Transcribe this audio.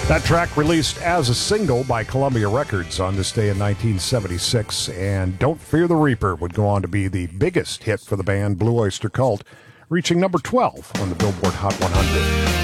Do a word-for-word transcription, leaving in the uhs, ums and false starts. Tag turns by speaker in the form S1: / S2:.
S1: That track released as a single by Columbia Records on this day in nineteen seventy-six, and Don't Fear the Reaper would go on to be the biggest hit for the band Blue Oyster Cult, reaching number twelve on the Billboard Hot one hundred.